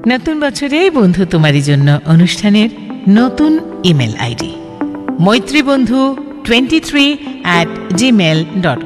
নতুন বছরে বন্ধু তোমারই জন্য অনুষ্ঠানের নতুন ইমেল আইডি মৈত্রীবন্ধু23@gmail.com